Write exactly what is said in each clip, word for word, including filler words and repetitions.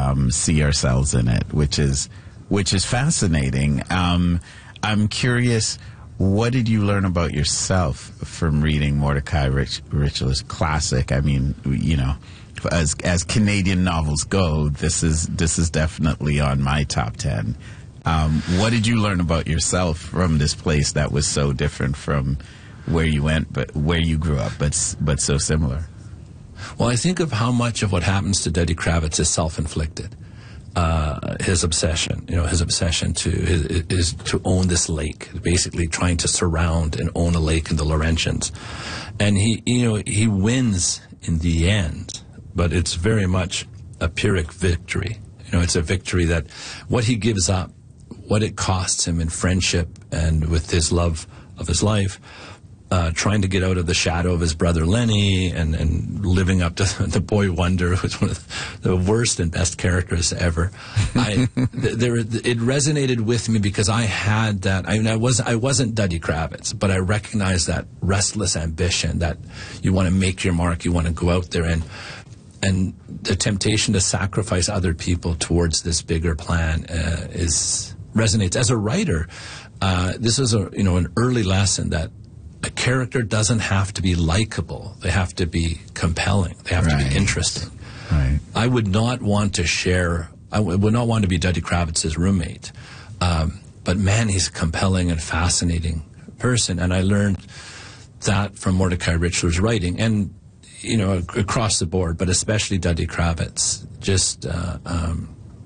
um, see ourselves in it, which is which is fascinating. Um, I'm curious, what did you learn about yourself from reading Mordecai Rich, Richler's classic? I mean, you know, as as Canadian novels go, this is this is definitely on my top ten. Um, what did you learn about yourself from this place that was so different from where you went, but where you grew up, but but so similar? Well, I think of how much of what happens to Duddy Kravitz is self-inflicted. Uh, his obsession, you know, his obsession to is, is to own this lake, basically trying to surround and own a lake in the Laurentians, and he, you know, he wins in the end, but it's very much a Pyrrhic victory. You know, it's a victory that what he gives up, what it costs him in friendship and with his love of his life, uh, trying to get out of the shadow of his brother Lenny and, and living up to the boy wonder, who's one of the worst and best characters ever. I, th- there, it resonated with me because I had that. I mean, I was I wasn't Duddy Kravitz, but I recognized that restless ambition that you want to make your mark, you want to go out there and. And the temptation to sacrifice other people towards this bigger plan uh, is resonates. As a writer, uh, this is a you know an early lesson that a character doesn't have to be likable; they have to be compelling. They have right. to be interesting. Right. I would not want to share. I w- would not want to be Duddy Kravitz's roommate. Um, but man, he's a compelling and fascinating person, and I learned that from Mordecai Richler's writing and. You know, across the board, but especially Duddy Kravitz. Just, uh, um,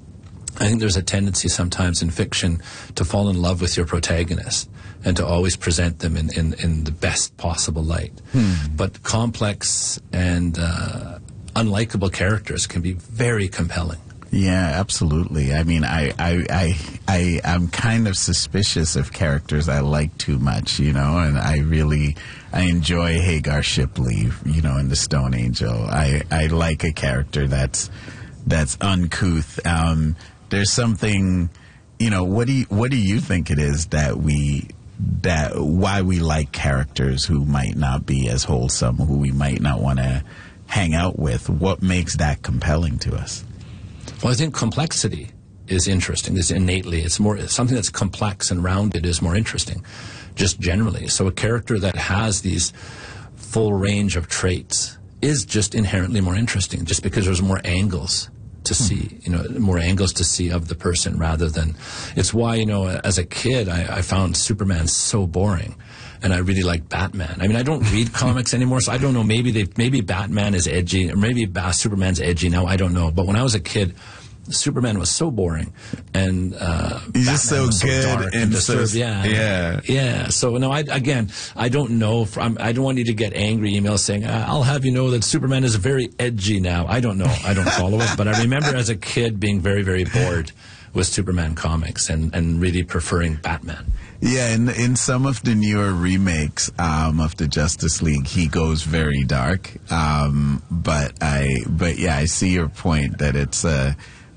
I think there's a tendency sometimes in fiction to fall in love with your protagonist and to always present them in, in, in the best possible light. Hmm. But complex and uh, unlikable characters can be very compelling. Yeah, absolutely. I mean, I, I, I, I, I'm kind of suspicious of characters I like too much, you know, and I really, I enjoy Hagar Shipley, you know, in The Stone Angel. I, I like a character that's, that's uncouth. Um, there's something, you know, what do you, what do you think it is that we, that, why we like characters who might not be as wholesome, who we might not want to hang out with? What makes that compelling to us? Well, I think complexity is interesting. It's innately, it's more something that's complex and rounded is more interesting, just generally. So a character that has these full range of traits is just inherently more interesting, just because there's more angles to see, you know, more angles to see of the person rather than. It's why, you know, as a kid, I, I found Superman so boring. And I really like Batman. I mean, I don't read comics anymore, so I don't know. Maybe they, maybe Batman is edgy, or maybe ba- Superman's edgy now. I don't know. But when I was a kid, Superman was so boring, and uh, he's Batman just so was so good dark and, and disturbed. so, yeah, yeah, yeah. So no, I again, I don't know. If, I'm, I don't want you to get angry emails saying, uh, "I'll have you know that Superman is very edgy now." I don't know. I don't follow it, but I remember as a kid being very, very bored with Superman comics and, and really preferring Batman. Yeah, in in some of the newer remakes um, of the Justice League, he goes very dark. Um, but I, but yeah, I see your point that it's a